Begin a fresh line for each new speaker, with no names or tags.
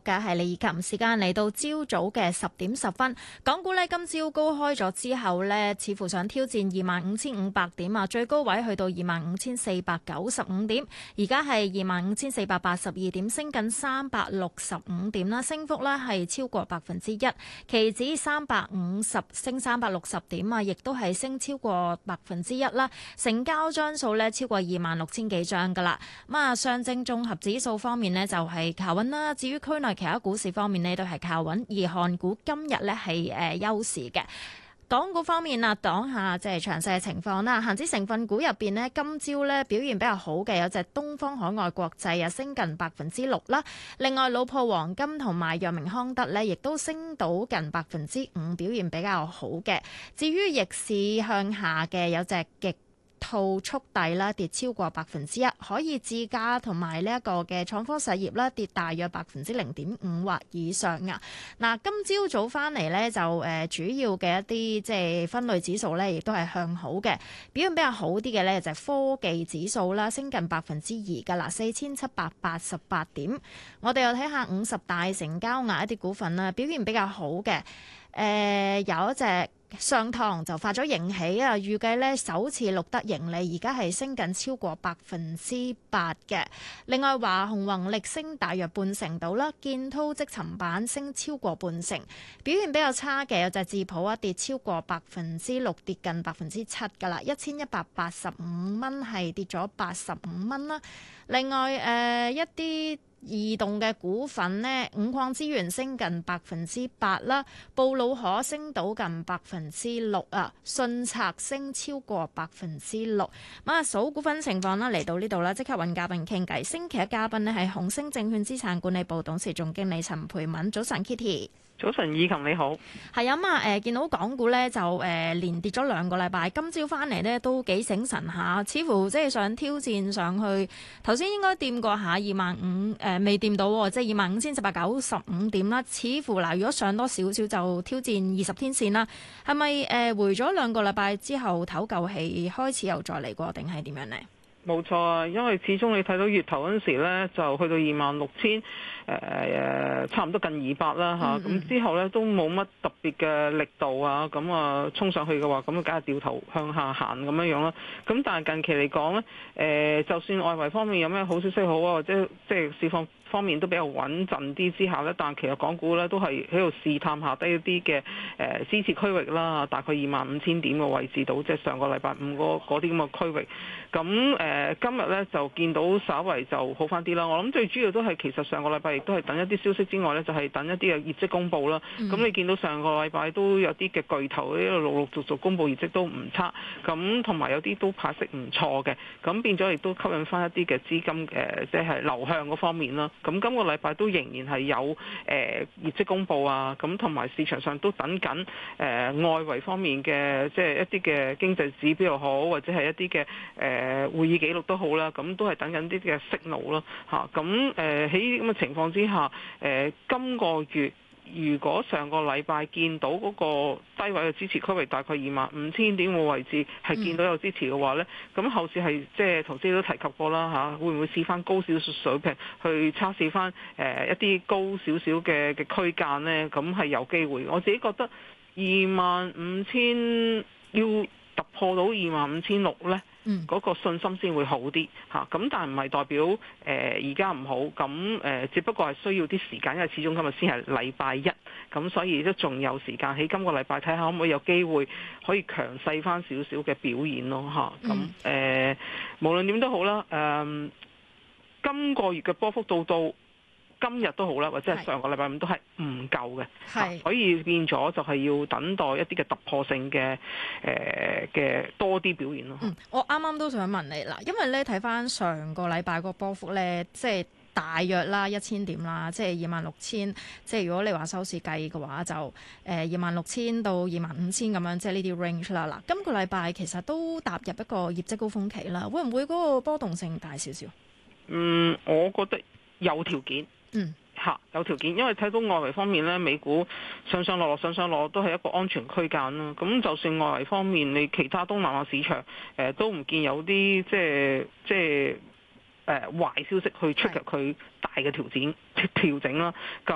嘅係李以琴，時間嚟到朝早嘅10:10，港股呢，今朝高開咗之後呢，似乎想挑戰25,500點啊，最高位去到25,495點，而家係25,482點，升近365點啦，升幅呢係超過1%，期指350升360點啊，亦都係升超過1%啦，成交張數呢，超過26,000幾張噶啦。咁啊，上證綜合指數方面呢，就係靠穩啦。至於區內其他股市方面呢，都係靠穩。而韓股今日呢，係休市嘅。港股方面啊，講下即係詳細嘅情況啦。恆指成分股入邊呢，今朝呢表現比較好嘅有隻東方海外國際啊，升近6%啦。另外，老破黃金同埋藥明康德呢，亦都升到近5%，表現比較好嘅。至於逆市向下嘅有隻極套速遞啦，跌超過1%，可以自家同埋呢一個嘅創科實業啦，跌大約0.5%或以上啊。嗱，今朝早翻嚟呢，就主要嘅一啲即係分類指數呢，亦都係向好嘅，表現比較好啲嘅呢，就係科技指數啦，升近2%噶啦，4,788點。我哋又睇下50大成交額一啲股份啦，表現比較好嘅，有一隻上堂就發咗盈喜啊，預計咧首次錄得盈利，而家係升緊超過8%嘅。另外，華虹宏力升大約半成度啦，建滔積層板升超過半成。表現比較差嘅有隻智普啊，跌超過6%，跌近7%噶啦，1,185蚊係跌咗85蚊啦。另外一啲移動嘅股份呢，五礦資源升近8%啦，布魯可升到近6%啊，信策升超過6%。咁啊，數股份情況啦，嚟到呢度啦，即刻揾嘉賓傾偈。星期一嘉賓呢係紅星證券資產管理部董事總經理陳蓓敏，早晨 Kitty。
早晨，以琴你好。
係啊嘛，見到港股咧就連跌咗2個禮拜，今朝翻嚟咧都幾醒神下，似乎即係想挑戰上去。頭先應該掂過下25,000，未掂到，即係25,495點啦。似乎嗱，如果上多少少就挑戰20天線啦。係咪回咗2個禮拜之後唞夠氣，開始又再嚟過，定係點樣呢？
冇錯啊，因為始終你睇到月頭嗰陣時咧，就去到26,000，差唔多近200啦嚇。咁之後咧都冇乜特別嘅力度啊，咁啊衝上去嘅話，咁梗係掉頭向下行咁樣啦。咁但係近期嚟講咧，就算外圍方面有咩好消息好啊，或者即係市況方面都比較穩陣啲之下呢，但其實港股呢都係喺度試探下低一啲嘅支持區域啦，大概25,000點嘅位置度，即係上個禮拜5嗰啲咁嘅區域。咁今日呢就見到稍為就好翻啲啦。我諗最主要都係其實上個禮拜亦都係等一啲消息之外呢，就係等一啲嘅業績公佈啦。咁你見到上個禮拜都有啲嘅巨頭呢陸陸續續公佈業績都唔差，咁同埋有啲都派息唔錯嘅，咁變咗亦都吸引翻一啲嘅資金即係流向嗰方面啦。咁今個禮拜都仍然係有業績公佈啊，咁同埋市場上都等緊外圍方面嘅即係一啲嘅經濟指標又好，或者係一啲嘅會議記錄都好啦，咁都係等緊啲嘅息怒咯嚇。咁喺咁嘅情況之下，今個月如果上個禮拜見到嗰個低位嘅支持區域大概25,000點嘅位置係見到有支持嘅話呢，咁後市係即係頭先都提及過啦嚇，會唔會試翻高少少水平去測試翻一啲高少少嘅區間呢？咁係有機會。我自己覺得25,000要突破到25,600呢。嗰個信心先會好啲嚇，咁但係唔係代表而家唔好，咁只不過係需要啲時間，因為始終今日先係禮拜一，咁所以都仲有時間喺今個禮拜睇下可唔可以有機會可以強勢翻少少嘅表現咯嚇，咁無論點都好啦，今個月嘅波幅到今日都好啦，或者係上個禮拜5都係唔夠嘅，所以變咗就係要等待一啲嘅突破性嘅多啲表現咯。
我啱啱都想問你啦，因為咧睇翻上個禮拜個波幅咧，即係大約啦1000點啦，即係26,000，即係如果你話收市計嘅話，就26,000到25,000咁樣，即係呢啲 range 啦。嗱，今個禮拜其實都踏入一個業績高峰期啦，會唔會嗰個波動性大少少？
我覺得有條件。有條件，因為睇到外圍方面咧，美股上上落落都係一個安全區間啦。咁就算外圍方面，你其他東南亞市場都唔見有啲即係壞消息去出入佢大嘅調整啦。咁